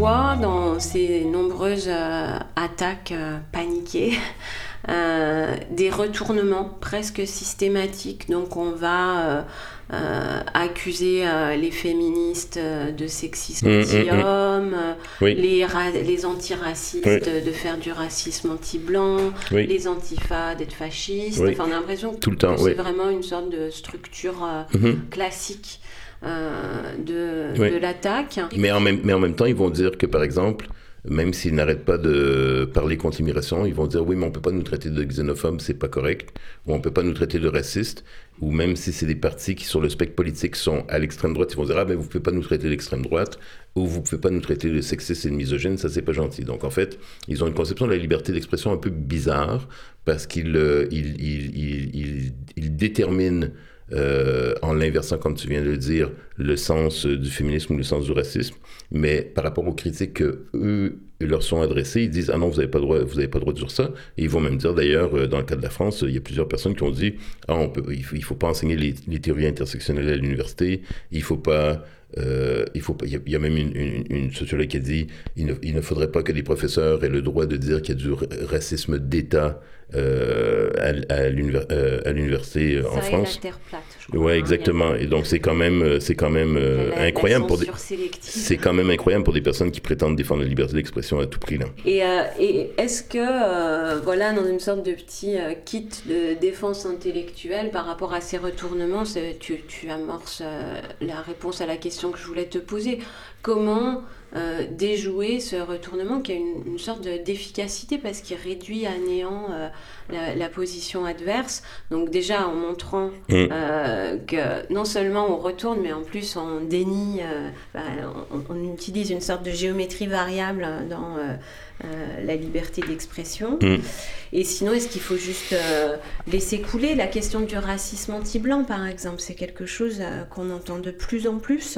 voit dans ces nombreuses attaques paniquées des retournements presque systématiques. Donc on va accuser les féministes de sexisme anti-homme, Oui. les antiracistes Oui. de faire du racisme anti-blanc, Oui. les antifas d'être fascistes. Oui. Enfin, on a l'impression Tout le temps, que oui. c'est vraiment une sorte de structure classique Oui. de l'attaque. Mais en même temps, ils vont dire que, par exemple, même s'ils n'arrêtent pas de parler contre l'immigration, ils vont dire oui, mais on peut pas nous traiter de xénophobes, c'est pas correct, ou on peut pas nous traiter de racistes, ou même si c'est des partis qui sur le spectre politique sont à l'extrême droite, ils vont dire ah ben vous pouvez pas nous traiter d'extrême droite, ou vous pouvez pas nous traiter de sexistes et de misogynes, ça c'est pas gentil. Donc en fait, ils ont une conception de la liberté d'expression un peu bizarre parce qu'ils déterminent en l'inversant, comme tu viens de le dire, le sens du féminisme ou le sens du racisme, mais par rapport aux critiques que eux leur sont adressées, ils disent ah non, vous n'avez pas le droit de dire ça. Et ils vont même dire d'ailleurs, dans le cas de la France, il y a plusieurs personnes qui ont dit ah il faut pas enseigner les théories intersectionnelles à l'université, il faut pas il y a même une sociologue qui a dit il ne faudrait pas que les professeurs aient le droit de dire qu'il y a du racisme d'État à l'université en France. Ça et la terre plate, je crois. Ouais, exactement. Et donc c'est quand même incroyable c'est quand même incroyable pour des personnes qui prétendent défendre la liberté d'expression à tout prix là. Et est-ce que voilà, dans une sorte de petit kit de défense intellectuelle par rapport à ces retournements, tu amorces la réponse à la question que je voulais te poser. Comment déjouer ce retournement qui a une sorte d'efficacité parce qu'il réduit à néant la position adverse. Donc déjà en montrant que non seulement on retourne, mais en plus on dénie, on utilise une sorte de géométrie variable dans la liberté d'expression. Et sinon, est-ce qu'il faut juste laisser couler la question du racisme anti-blanc, par exemple? C'est quelque chose qu'on entend de plus en plus.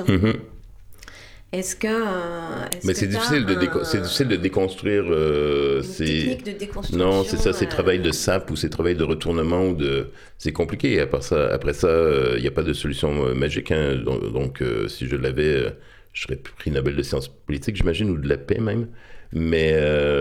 Est-ce que mais c'est difficile de déconstruire technique de déconstruction. Non, c'est ça, c'est travail de sape ou c'est travail de retournement ou de c'est compliqué. Après ça, il n'y a pas de solution magique. Hein. Donc si je l'avais, je serais pris Nobel de sciences politiques, j'imagine, ou de la paix même. Mais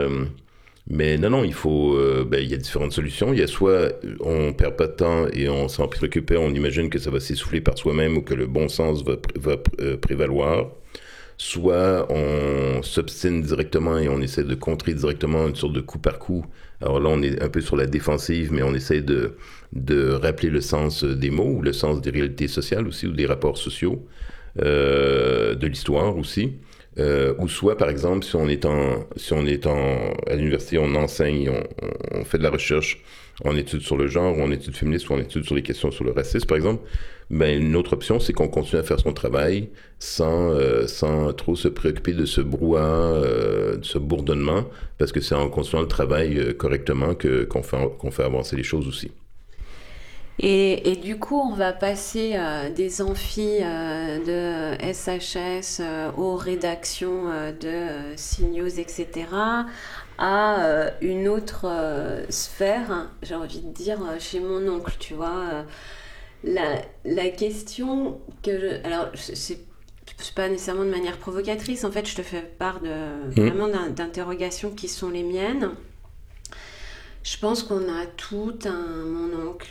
non, il faut. Il y a différentes solutions. Il y a soit on perd pas de temps et on s'en préoccupe, on imagine que ça va s'essouffler par soi-même ou que le bon sens va prévaloir. Soit on s'obstine directement et on essaie de contrer directement une sorte de coup par coup. Alors là, on est un peu sur la défensive, mais on essaie de rappeler le sens des mots ou le sens des réalités sociales aussi ou des rapports sociaux, de l'histoire aussi. Ou soit, par exemple, si on est à l'université, on enseigne, on fait de la recherche en études sur le genre, ou en études féministes, ou en études sur les questions sur le racisme, par exemple, une autre option, c'est qu'on continue à faire son travail sans trop se préoccuper de ce brouhaha, de ce bourdonnement, parce que c'est en continuant le travail correctement qu'on fait avancer les choses aussi. Et du coup, on va passer des amphis de SHS aux rédactions de CNews, etc., à une autre sphère, j'ai envie de dire, chez mon oncle, tu vois. La question alors, c'est pas nécessairement de manière provocatrice, en fait, je te fais part vraiment d'interrogations qui sont les miennes. Je pense qu'on a tout mon oncle,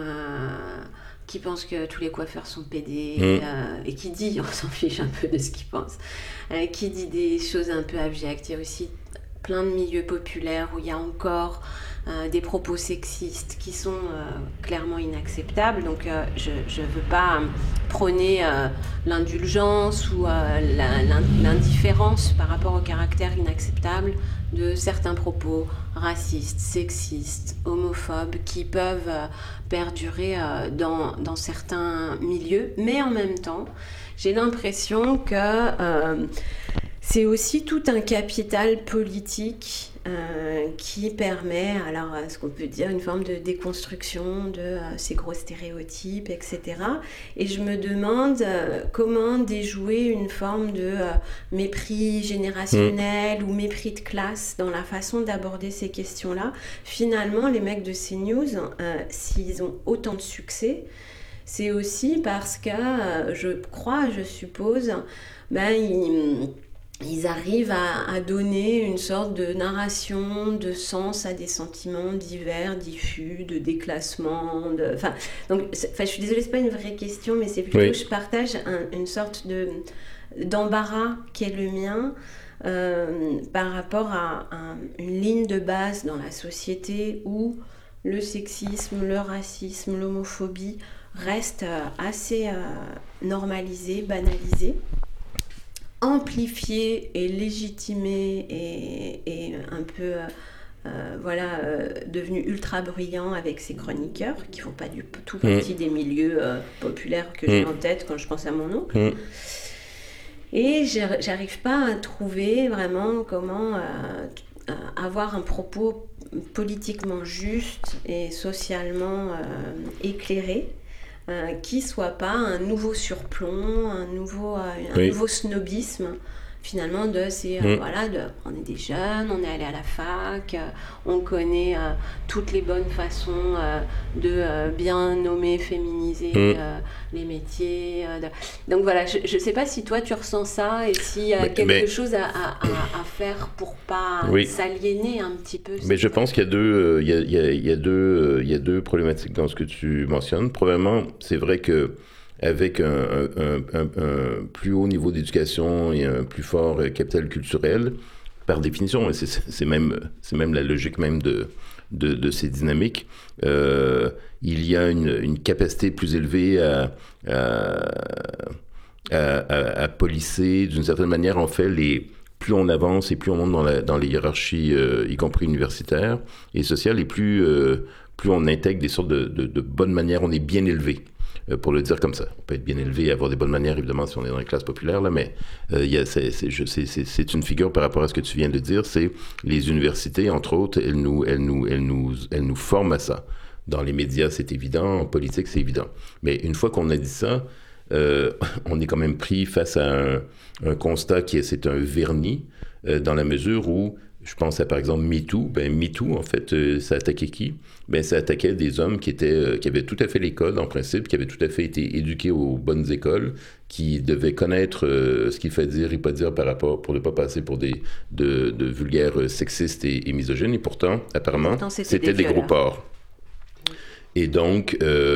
qui pense que tous les coiffeurs sont pédés, et qui dit, on s'en fiche un peu de ce qu'il pense, qui dit des choses un peu abjectes. Il y a aussi plein de milieux populaires où il y a encore des propos sexistes qui sont clairement inacceptables. Donc je ne veux pas prôner l'indulgence ou l'indifférence par rapport au caractère inacceptable de certains propos racistes, sexistes, homophobes qui peuvent perdurer dans certains milieux. Mais en même temps, j'ai l'impression que c'est aussi tout un capital politique qui permet, alors ce qu'on peut dire, une forme de déconstruction de ces gros stéréotypes, etc. Et je me demande comment déjouer une forme de mépris générationnel ou mépris de classe dans la façon d'aborder ces questions-là. Finalement, les mecs de CNews, s'ils ont autant de succès, c'est aussi parce que, je suppose, ils arrivent à donner une sorte de narration, de sens à des sentiments divers, diffus, de déclassement. Donc, je suis désolée, c'est pas une vraie question, mais c'est plutôt je partage une sorte d'embarras qui est le mien par rapport à une ligne de base dans la société où le sexisme, le racisme, l'homophobie restent assez normalisés, banalisés, amplifié et légitimé et un peu devenu ultra bruyant avec ses chroniqueurs qui font pas du tout partie des milieux populaires que j'ai en tête quand je pense à mon oncle. Et j'arrive pas à trouver vraiment comment avoir un propos politiquement juste et socialement éclairé qui soit pas un nouveau surplomb, un nouveau snobisme finalement on est des jeunes, on est allé à la fac, on connaît toutes les bonnes façons de bien nommer, féminiser les métiers. Donc voilà, je sais pas si toi tu ressens ça et s'il y a quelque chose à faire pour pas s'aliéner un petit peu. Mais je pense qu'il y a deux problématiques dans ce que tu mentionnes. Premièrement, c'est vrai que avec un plus haut niveau d'éducation et un plus fort capital culturel, par définition, et c'est même la logique même de ces dynamiques, il y a une capacité plus élevée à policer, d'une certaine manière, en fait, plus on avance et plus on monte dans les hiérarchies, y compris universitaires et sociales, et plus on intègre des sortes de bonnes manières, on est bien élevé. Pour le dire comme ça. On peut être bien élevé et avoir des bonnes manières, évidemment, si on est dans les classes populaires, là, mais c'est une figure par rapport à ce que tu viens de dire, c'est les universités, entre autres, elles nous forment à ça. Dans les médias, c'est évident, en politique, c'est évident. Mais une fois qu'on a dit ça, on est quand même pris face à un constat c'est un vernis, dans la mesure où je pense à, par exemple, MeToo. MeToo, en fait, ça attaquait qui? Ça attaquait des hommes qui avaient tout à fait les codes, en principe, qui avaient tout à fait été éduqués aux bonnes écoles, qui devaient connaître ce qu'il fallait dire et pas dire par rapport, pour ne pas passer pour de vulgaires sexistes et misogynes. Et pourtant, apparemment, c'était des gros porcs. Et donc,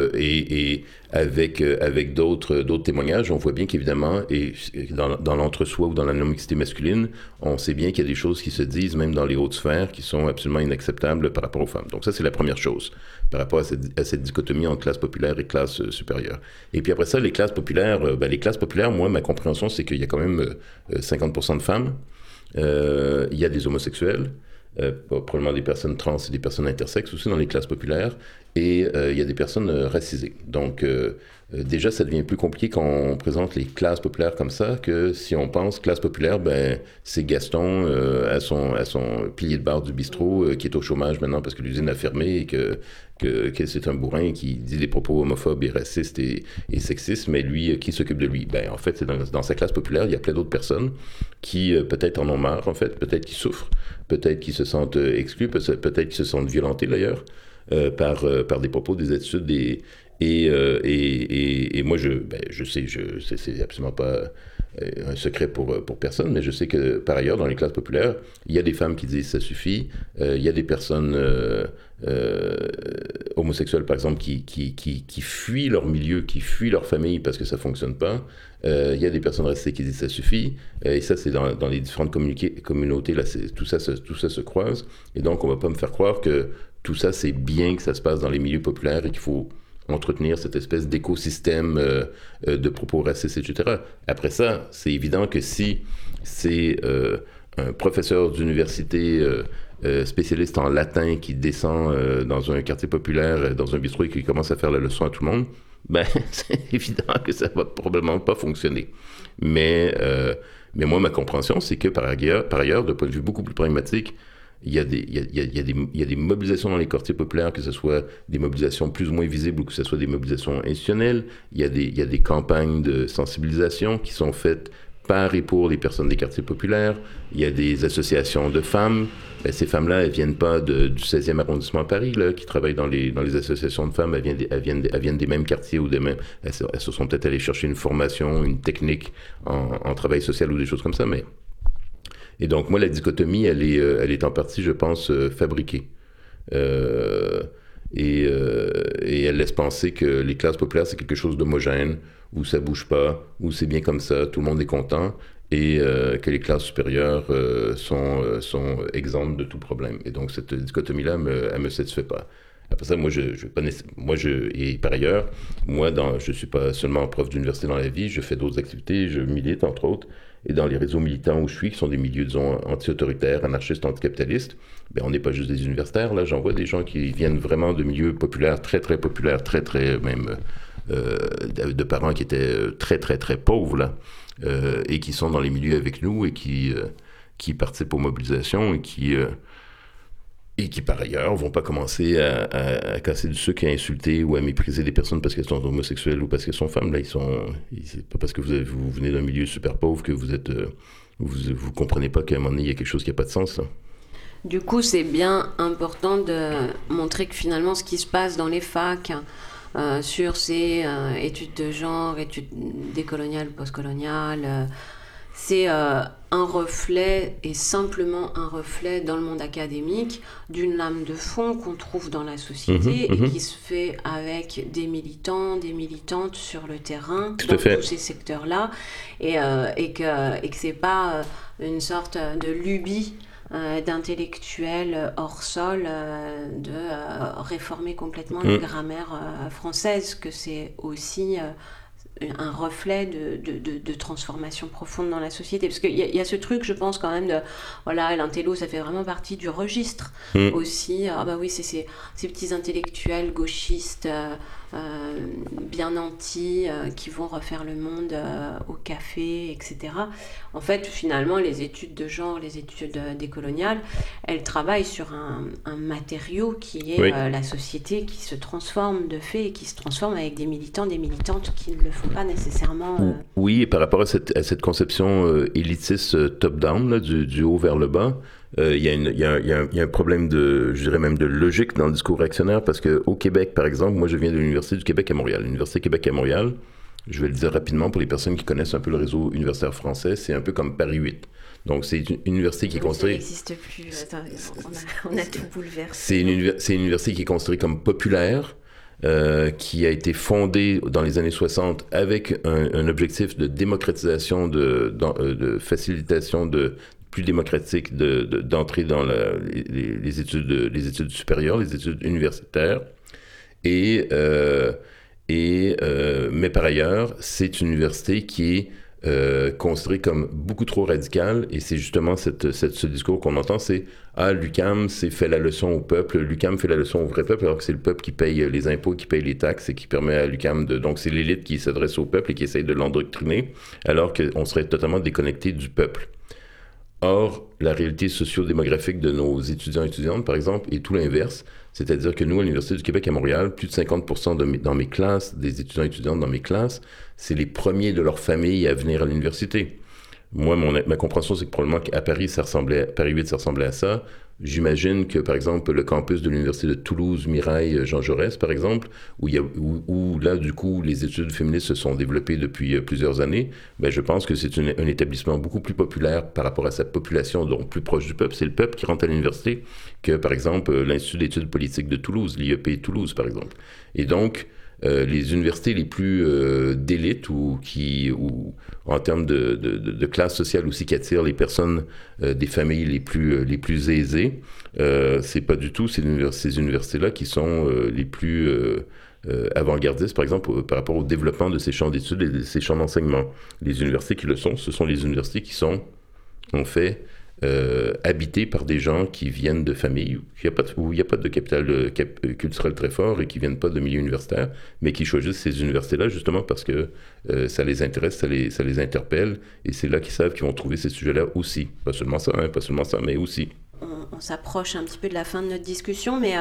avec d'autres témoignages, on voit bien qu'évidemment, et dans l'entre-soi ou dans la non-mixité masculine, on sait bien qu'il y a des choses qui se disent, même dans les hautes sphères, qui sont absolument inacceptables par rapport aux femmes. Donc ça, c'est la première chose, par rapport à cette dichotomie entre classe populaire et classe supérieure. Et puis après ça, les classes populaires, moi, ma compréhension, c'est qu'il y a quand même 50% de femmes, il y a des homosexuels, probablement des personnes trans et des personnes intersexes aussi dans les classes populaires, et il y a des personnes racisées. Donc déjà, ça devient plus compliqué quand on présente les classes populaires comme ça, que si on pense classe populaire, c'est Gaston à son pilier de bar du bistrot qui est au chômage maintenant parce que l'usine a fermé et que c'est un bourrin qui dit des propos homophobes et racistes et sexistes, mais lui, qui s'occupe de lui? En fait, c'est dans sa classe populaire, il y a plein d'autres personnes qui peut-être en ont marre, en fait, peut-être qui souffrent, peut-être qui se sentent exclus, peut-être qui se sentent violentés d'ailleurs par des propos, des attitudes, et moi, je sais, c'est absolument pas un secret pour personne, mais je sais que par ailleurs, dans les classes populaires, il y a des femmes qui disent ça suffit, il y a des personnes homosexuels, par exemple, qui fuient leur milieu, qui fuient leur famille parce que ça fonctionne pas. Il y a des personnes restées qui disent ça suffit. Et ça, c'est dans les différentes communautés, là, tout ça se croise. Et donc, on va pas me faire croire que tout ça, c'est bien que ça se passe dans les milieux populaires et qu'il faut entretenir cette espèce d'écosystème de propos racistes, etc. Après ça, c'est évident que si c'est un professeur d'université spécialiste en latin qui descend dans un quartier populaire, dans un bistrot et qui commence à faire la leçon à tout le monde, c'est évident que ça va probablement pas fonctionner. Mais moi, ma compréhension, c'est que par ailleurs, d'un point de vue beaucoup plus pragmatique, il y a des mobilisations dans les quartiers populaires, que ce soit des mobilisations plus ou moins visibles ou que ce soit des mobilisations institutionnelles. Il y a des campagnes de sensibilisation qui sont faites par et pour les personnes des quartiers populaires. Il y a des associations de femmes. Ces femmes-là, elles viennent pas du 16e arrondissement à Paris, là, qui travaillent dans les associations de femmes. Elles viennent des mêmes quartiers ou elles se sont peut-être allées chercher une formation, une technique en travail social ou des choses comme ça, mais Et donc, moi, la dichotomie, elle est en partie, je pense, fabriquée. Euh, et elle laisse penser que les classes populaires, c'est quelque chose d'homogène, où ça bouge pas, où c'est bien comme ça, tout le monde est content, et que les classes supérieures sont exemptes de tout problème. Et donc, cette dichotomie-là, elle me satisfait pas. Après ça, et par ailleurs, je suis pas seulement prof d'université dans la vie, je fais d'autres activités, je milite, entre autres, et dans les réseaux militants où je suis, qui sont des milieux, disons, anti-autoritaires, anarchistes, anticapitalistes, ben, on n'est pas juste des universitaires, là, j'en vois des gens qui viennent vraiment de milieux populaires, très, très populaires, très, très, même, de parents qui étaient très, très, très pauvres, là, et qui sont dans les milieux avec nous et qui participent aux mobilisations et qui, par ailleurs, vont pas commencer à casser du sucre, à insulter ou à mépriser des personnes parce qu'elles sont homosexuelles ou parce qu'elles sont femmes. Là, c'est pas parce que vous venez d'un milieu super pauvre que vous comprenez pas qu'à un moment donné, il y a quelque chose qui n'a pas de sens, là. Du coup, c'est bien important de montrer que finalement, ce qui se passe dans les facs, sur ces études de genre, études décoloniales, postcoloniales, c'est un reflet, et simplement un reflet dans le monde académique, d'une lame de fond qu'on trouve dans la société et qui se fait avec des militants, des militantes sur le terrain, dans tous ces secteurs-là, et que c'est pas une sorte de lubie d'intellectuels hors sol de réformer complètement la grammaire française, que c'est aussi un reflet de transformation profonde dans la société. Parce qu'il y a ce truc, je pense, quand même, de voilà, l'intello, ça fait vraiment partie du registre aussi. Ah bah oui, c'est ces petits intellectuels gauchistes bien nantis qui vont refaire le monde au café, etc. En fait, finalement, les études de genre, les études décoloniales, elles travaillent sur un matériau qui est la société qui se transforme de fait et qui se transforme avec des militants, des militantes qui ne le font pas nécessairement. Oui, et par rapport à cette conception élitiste top-down, là, du haut vers le bas, il y a un problème je dirais même de logique dans le discours réactionnaire, parce qu'au Québec, par exemple, moi je viens de l'Université du Québec à Montréal. L'Université Québec à Montréal, je vais le dire rapidement pour les personnes qui connaissent un peu le réseau universitaire français, c'est un peu comme Paris 8. Donc c'est une université qui est construite... Ça n'existe plus, attends, on a tout bouleversé. C'est une université qui est construite comme populaire, qui a été fondée dans les années 60 avec un objectif de démocratisation, de facilitation plus démocratique d'entrer dans les études supérieures, les études universitaires. Mais par ailleurs, c'est une université qui est considérée comme beaucoup trop radicale, et c'est justement ce discours qu'on entend, c'est « Ah, l'UQAM fait la leçon au peuple, l'UQAM fait la leçon au vrai peuple », alors que c'est le peuple qui paye les impôts, qui paye les taxes, et qui permet à l'UQAM donc c'est l'élite qui s'adresse au peuple et qui essaye de l'endoctriner, alors qu'on serait totalement déconnecté du peuple. Or, la réalité socio-démographique de nos étudiants et étudiantes, par exemple, est tout l'inverse. C'est-à-dire que nous, à l'Université du Québec à Montréal, plus de 50% dans mes classes, des étudiants et étudiantes dans mes classes, c'est les premiers de leur famille à venir à l'université. Moi, ma compréhension, c'est que probablement qu'à Paris, Paris 8, ça ressemblait à ça. J'imagine que, par exemple, le campus de l'Université de Toulouse, Mirail, Jean Jaurès, par exemple, où là, du coup, les études féministes se sont développées depuis plusieurs années, ben, je pense que c'est un établissement beaucoup plus populaire par rapport à sa population, donc plus proche du peuple. C'est le peuple qui rentre à l'université que, par exemple, l'Institut d'études politiques de Toulouse, l'IEP Toulouse, par exemple. Et donc, les universités les plus d'élite ou en termes de classe sociale aussi qui attirent les personnes des familles les plus aisées, c'est pas du tout ces universités-là qui sont les plus avant-gardistes, par exemple, par rapport au développement de ces champs d'études et de ces champs d'enseignement. Les universités qui le sont, ce sont les universités qui sont, en fait, habitées par des gens qui viennent de familles où il n'y a pas de capital culturel très fort et qui ne viennent pas de milieu universitaire, mais qui choisissent ces universités-là justement parce que ça les intéresse, ça les interpelle, et c'est là qu'ils savent qu'ils vont trouver ces sujets-là aussi. Pas seulement ça, mais aussi. On s'approche un petit peu de la fin de notre discussion, mais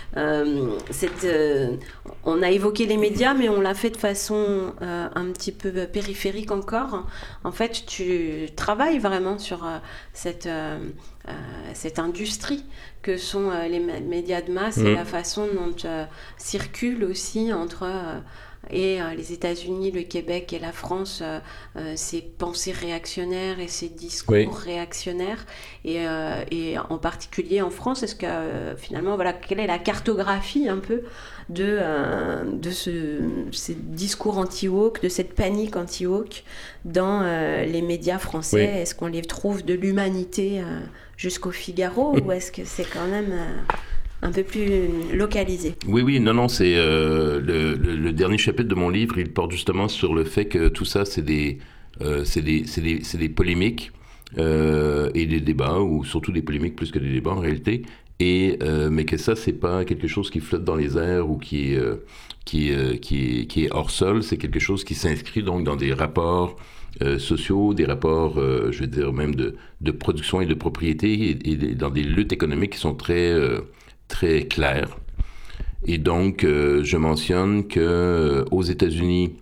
on a évoqué les médias, mais on l'a fait de façon un petit peu périphérique encore. En fait, tu travailles vraiment sur cette industrie que sont les médias de masse et la façon dont circulent aussi entre et les États-Unis, le Québec et la France, ces pensées réactionnaires et ces discours réactionnaires, et en particulier en France, est-ce que finalement, voilà, quelle est la cartographie un peu de ces discours anti-woke, de cette panique anti-woke dans les médias français? Est-ce qu'on les trouve de l'Humanité jusqu'au Figaro, ou est-ce que c'est quand même un peu plus localisé? Oui, non, c'est le dernier chapitre de mon livre, il porte justement sur le fait que tout ça, c'est des polémiques et des débats, ou surtout des polémiques plus que des débats en réalité, mais que ça, c'est pas quelque chose qui flotte dans les airs ou qui est hors sol, c'est quelque chose qui s'inscrit donc dans des rapports sociaux, des rapports, je veux dire, même de production et de propriété, et dans des luttes économiques qui sont très claires. Et donc, je mentionne que aux États-Unis,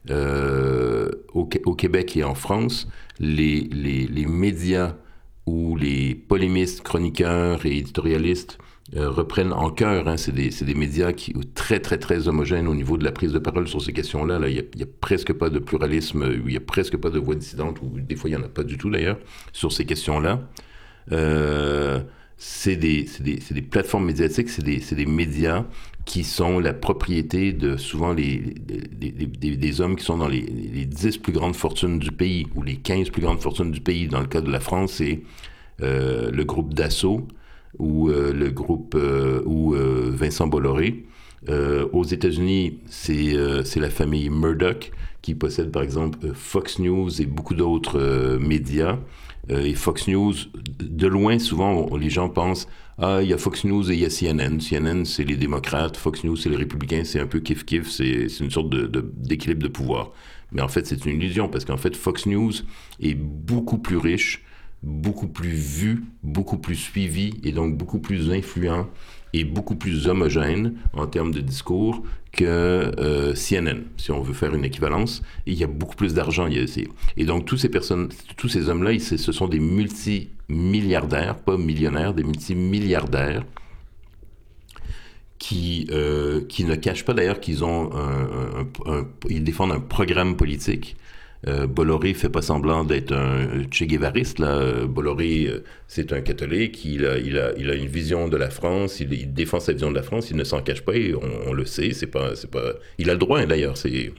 au Québec et en France, les médias où les polémistes, chroniqueurs et éditorialistes reprennent en cœur, c'est des médias qui très homogènes au niveau de la prise de parole sur ces questions-là. Là, il y a presque pas de pluralisme, il n'y a presque pas de voix dissidente, ou des fois il n'y en a pas du tout d'ailleurs, sur ces questions-là. C'est des plateformes médiatiques, c'est des médias qui sont la propriété de souvent des hommes qui sont dans les 10 plus grandes fortunes du pays, ou les 15 plus grandes fortunes du pays. Dans le cas de la France, c'est le groupe Dassault, ou le groupe Vincent Bolloré. Aux États-Unis, c'est la famille Murdoch qui possède par exemple Fox News et beaucoup d'autres médias. Et Fox News, de loin, souvent, les gens pensent « Ah, il y a Fox News et il y a CNN. CNN, c'est les démocrates. Fox News, c'est les républicains. C'est un peu kiff-kiff. C'est une sorte d'équilibre de pouvoir. » Mais en fait, c'est une illusion, parce qu'en fait, Fox News est beaucoup plus riche, beaucoup plus vu, beaucoup plus suivi, et donc beaucoup plus influent et beaucoup plus homogène en termes de discours que CNN, si on veut faire une équivalence. Et il y a beaucoup plus d'argent. Et donc, tous ces hommes-là, ce sont des multimilliardaires, pas millionnaires, des multimilliardaires qui ne cachent pas d'ailleurs qu'ils ont ils défendent un programme politique. Bolloré fait pas semblant d'être un Che Guevariste, là. Bolloré, c'est un catholique, il a une vision de la France, il défend sa vision de la France, il ne s'en cache pas, et on le sait, c'est pas, il a le droit, hein, d'ailleurs, c'est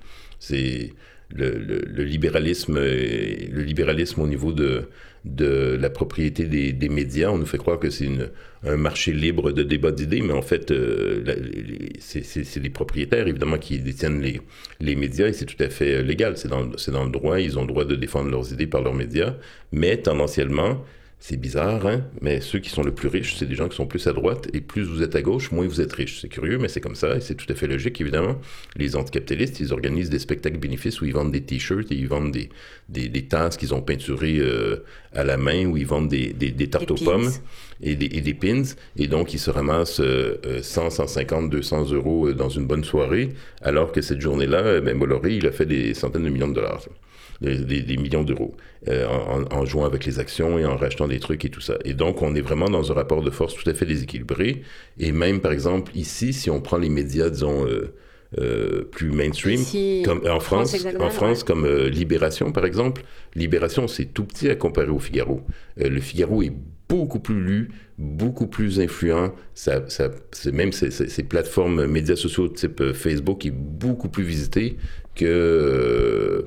le libéralisme au niveau de la propriété des médias. On nous fait croire que c'est un marché libre de débat d'idées, mais en fait, c'est les propriétaires, évidemment, qui détiennent les médias, et c'est tout à fait légal. C'est dans le droit. Ils ont le droit de défendre leurs idées par leurs médias, mais tendanciellement, c'est bizarre, hein, mais ceux qui sont le plus riches, c'est des gens qui sont plus à droite, et plus vous êtes à gauche, moins vous êtes riche. C'est curieux, mais c'est comme ça, et c'est tout à fait logique, évidemment. Les anticapitalistes, ils organisent des spectacles bénéfices où ils vendent des t-shirts, et ils vendent des tasses qu'ils ont peinturées à la main, où ils vendent des tartes aux pommes et des pins, et donc ils se ramassent 100, 150, 200 euros dans une bonne soirée, alors que cette journée-là, Bolloré, il a fait des centaines de millions de dollars. Des millions d'euros en jouant avec les actions et en rachetant des trucs et tout ça. Et donc, on est vraiment dans un rapport de force tout à fait déséquilibré. Et même, par exemple, ici, si on prend les médias, disons, plus mainstream, ici, comme en France, comme Libération, par exemple. Libération, c'est tout petit à comparer au Figaro. Le Figaro est beaucoup plus lu, beaucoup plus influent. Même ces plateformes médias sociaux type Facebook est beaucoup plus visité que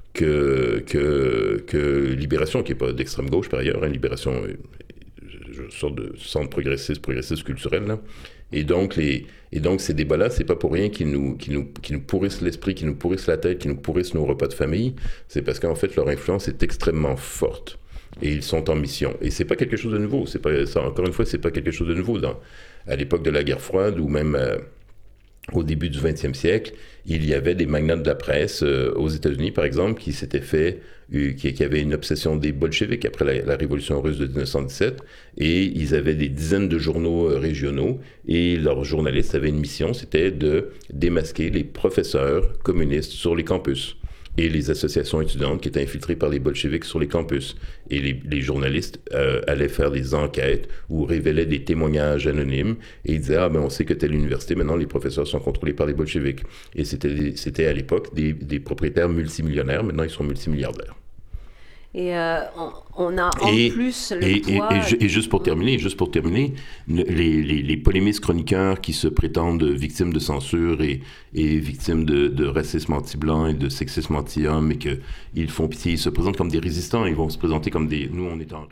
Libération, qui n'est pas d'extrême gauche par ailleurs, hein. Libération, une sorte de centre progressiste culturel, là. Et donc, ces débats-là, c'est pas pour rien qu'ils nous pourrissent l'esprit, qu'ils nous pourrissent la tête, qu'ils nous pourrissent nos repas de famille. C'est parce qu'en fait, leur influence est extrêmement forte. Et ils sont en mission. Et c'est pas quelque chose de nouveau. Encore une fois, c'est pas quelque chose de nouveau. À l'époque de la guerre froide, ou même au début du 20e siècle, il y avait des magnates de la presse aux États-Unis, par exemple, qui avaient une obsession des bolcheviks après la révolution russe de 1917, et ils avaient des dizaines de journaux régionaux, et leurs journalistes avaient une mission, c'était de démasquer les professeurs communistes sur les campus. et les associations étudiantes qui étaient infiltrées par les bolcheviks sur les campus. Et les journalistes allaient faire des enquêtes ou révélaient des témoignages anonymes et ils disaient « Ah, ben on sait que telle université, maintenant les professeurs sont contrôlés par les bolcheviks. » Et c'était à l'époque des propriétaires multimillionnaires, maintenant ils sont multimilliardaires. Et on a plus le poids... Et juste pour terminer, les polémistes chroniqueurs qui se prétendent victimes de censure et victimes de racisme anti-blanc et de sexisme anti-homme et qu'ils font pitié, ils se présentent comme des résistants, ils vont se présenter comme des... Nous, on est en...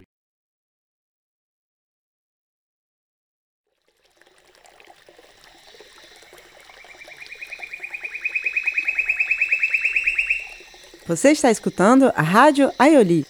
Você está escutando a Rádio Aioli.